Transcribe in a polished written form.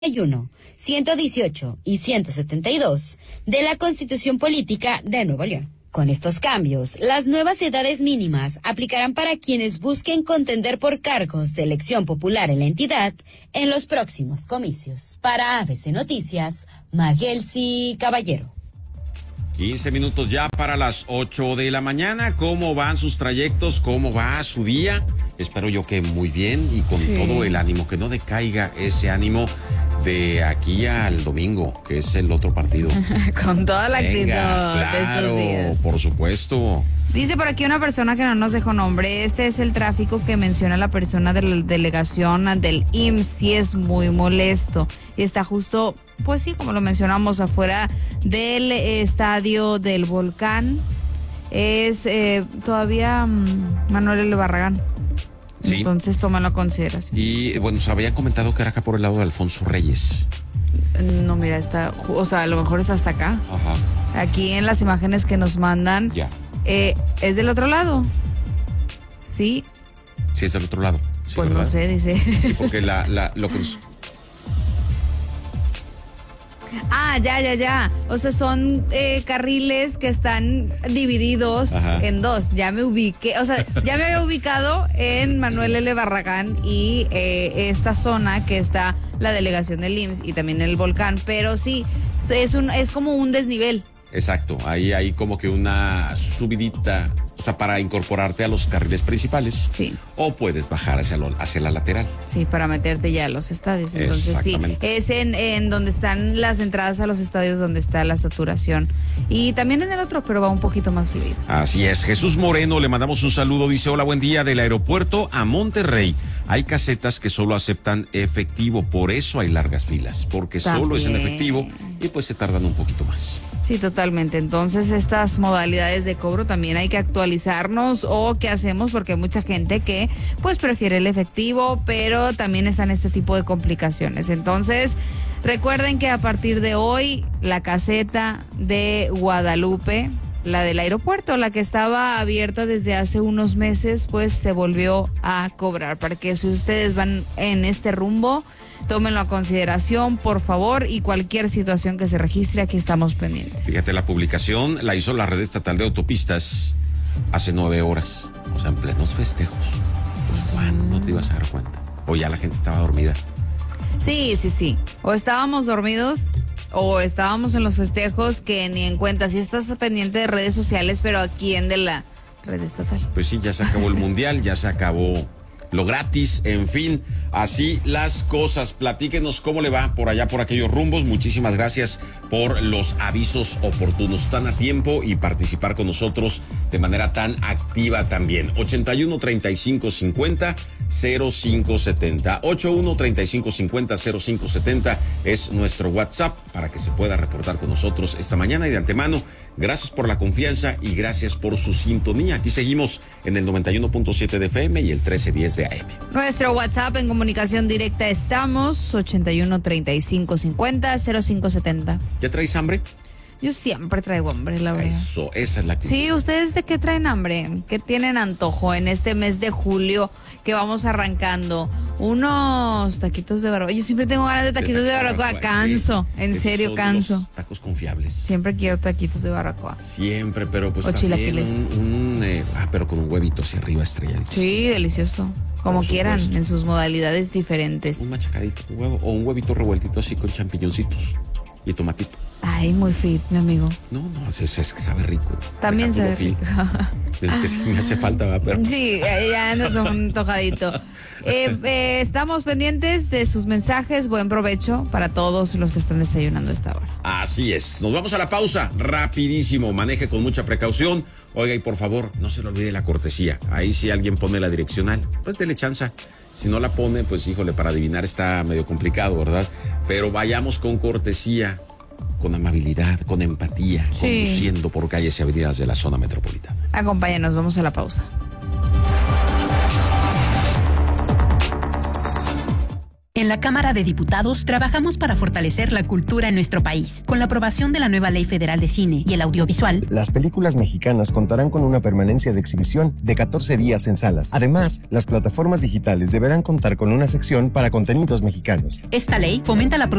118 y 172 de la Constitución Política de Nuevo León. Con estos cambios, las nuevas edades mínimas aplicarán para quienes busquen contender por cargos de elección popular en la entidad en los próximos comicios. Para ABC Noticias, Magelsi Caballero. 15 minutos ya para las 8 de la mañana. ¿Cómo van sus trayectos? ¿Cómo va su día? Espero yo que muy bien y con todo el ánimo, que no decaiga ese ánimo de aquí al domingo, que es el otro partido. Con toda la actitud de estos días. Por supuesto. Dice por aquí una persona que no nos dejó nombre. Este es el tráfico que menciona la persona de la delegación del IMSS y es muy molesto. Y está justo, pues sí, como lo mencionamos, afuera del estadio del Volcán. Es todavía Manuel L. Barragán. Sí. Entonces tómalo a consideración. Y bueno, se había comentado que era acá por el lado de Alfonso Reyes. No, mira, está, o sea, a lo mejor está hasta acá. Ajá. Aquí en las imágenes que nos mandan. Ya. ¿Es del otro lado? Sí. Sí, es del otro lado. Sí, pues ¿verdad? no sé, dice. Sí, porque lo que nos... Ah, ya. O sea, son carriles que están divididos en dos. Ya me ubiqué, o sea, ya me había ubicado en Manuel L. Barragán y esta zona que está la delegación del IMSS y también el Volcán. Pero sí, es como un desnivel. Exacto, ahí hay como que una subidita, o sea, para incorporarte a los carriles principales. Sí. O puedes bajar hacia la lateral. Sí, para meterte ya a los estadios. Entonces sí, es en donde están las entradas a los estadios donde está la saturación. Y también en el otro, pero va un poquito más fluido. Así es. Jesús Moreno, le mandamos un saludo. Dice, hola, buen día, del aeropuerto a Monterrey. Hay casetas que solo aceptan efectivo, por eso hay largas filas, porque también solo es en efectivo y pues se tardan un poquito más. Sí, totalmente. Entonces, estas modalidades de cobro también hay que actualizarnos o qué hacemos, porque hay mucha gente que pues prefiere el efectivo, pero también están este tipo de complicaciones. Entonces, recuerden que a partir de hoy, la caseta de Guadalupe, la del aeropuerto, la que estaba abierta desde hace unos meses, pues se volvió a cobrar. Para que si ustedes van en este rumbo, tómenlo a consideración, por favor, y cualquier situación que se registre, aquí estamos pendientes. Fíjate, la publicación la hizo la Red Estatal de Autopistas hace 9 horas, o sea, en plenos festejos. Pues, ¿cuándo te ibas a dar cuenta? O ya la gente estaba dormida. Sí. O estábamos dormidos o estábamos en los festejos que ni en cuenta. Si estás pendiente de redes sociales, pero aquí en de la red estatal. Pues sí, ya se acabó el mundial, ya se acabó lo gratis, en fin, así las cosas. Platíquenos cómo le va por allá, por aquellos rumbos. Muchísimas gracias por los avisos oportunos. Están a tiempo y participar con nosotros de manera tan activa también. 81 35 50 0570. 81 35 50 0570 es nuestro WhatsApp para que se pueda reportar con nosotros esta mañana. Y de antemano, gracias por la confianza y gracias por su sintonía. Aquí seguimos en el 91.7 de FM y el 1310 de AM. Nuestro WhatsApp en comunicación directa estamos 81 35 50 0570. ¿Ya traes hambre? Yo siempre traigo hambre, la verdad. Eso, esa es la actitud. Sí, ¿ustedes de qué traen hambre? ¿Qué tienen antojo en este mes de julio que vamos arrancando? Unos taquitos de barbacoa. Yo siempre tengo ganas de taquitos de barbacoa. Canso, en serio, canso. Tacos confiables. Siempre quiero taquitos de barbacoa. Siempre, pero pues o también chilaquiles. Pero con un huevito hacia arriba estrelladito. Sí, delicioso. Como quieran, en sus modalidades diferentes. Un machacadito, un huevo o un huevito revueltito así con champiñoncitos y tomatito. Ay, muy fit, mi amigo. No, es que sabe rico. También sabe rico. Que sí me hace falta, ¿verdad? Pero... Sí, ya no es un tojadito. Estamos pendientes de sus mensajes. Buen provecho para todos los que están desayunando a esta hora. Así es. Nos vamos a la pausa. Rapidísimo. Maneje con mucha precaución. Oiga, y por favor, no se le olvide la cortesía. Ahí si alguien pone la direccional, pues dele chanza. Si no la pone, pues híjole, para adivinar está medio complicado, ¿verdad? Pero vayamos con cortesía, con amabilidad, con empatía, conduciendo por calles y avenidas de la zona metropolitana. Acompáñanos, vamos a la pausa. En la Cámara de Diputados trabajamos para fortalecer la cultura en nuestro país. Con la aprobación de la nueva Ley Federal de Cine y el Audiovisual, las películas mexicanas contarán con una permanencia de exhibición de 14 días en salas. Además, las plataformas digitales deberán contar con una sección para contenidos mexicanos. esta ley fomenta la